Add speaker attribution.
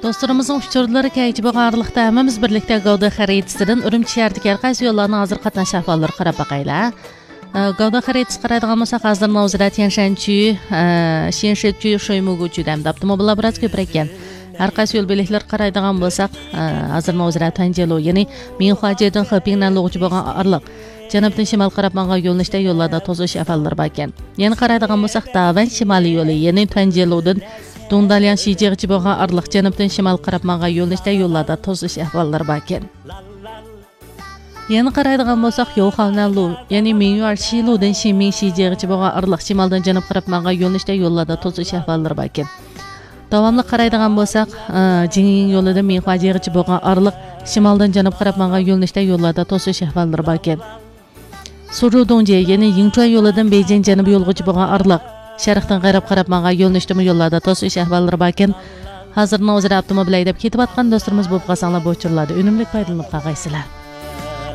Speaker 1: Dostlarımızın uçurları kayıcı bağırlıqda həmimiz birlikdə Gavda xəritəsinin Ürümçi şəhərdəki hər qaysı yollarını hazır qatnaş ahvalları qarab baxayla. Gavda xəritəsi qaraydigan bolsaq, hazır Navzira Tianşançu, Şenşetçu, Şoymuguçu dəm avtomobillar biraz köprək ekan. Hər qaysı yol biliklər qaraydigan bolsaq, hazır Navzira Tanjelo, yəni Minxuajedən Xapingdan Loğucu bolğan aralıq. Cənubdan şimal qarab mənğan yo'nalishda yo'llarda to'sish ahvalları bor ekan. Yana qaraydigan bolsaq, Davan shimoliy yo'li, ya'ni Tanjelodan Dongdalyan Shijigacha bo'lgan aralıq janubdan shimal qarab mənğan yo'nalishda yo'llarda to'sish ahvalları bor ekan. Yana qaraydigan bolsaq, Yo'xanlu, ya'ni Minyuar Shiludan Shimin Shijigacha bo'lgan aralıq shimaldan janub qarab mənğan yo'nalishda yo'llarda to'sish ahvalları bor ekan. Davamlı qaraydigan bolsaq, Jingyin yo'lida Minxuajegacha bo'lgan aralıq shimaldan janub qarab mənğan yo'nalishda yo'llarda to'sish ahvalları bor ekan. Surudongje, ya'ni Yingchuan yo'lidan Beijing janubi yo'lgacha bo'lgan aralıq sharqdan g'arb qarab mənğan yo'nalishda yo'llarda to'sish ahvalları bor ekan. Hozir Navzira avtomobil haydab ketib atgan do'stlarimiz bo'lib qolsanglar bu uchurlarda unumli foydalanib qolgaysizlar.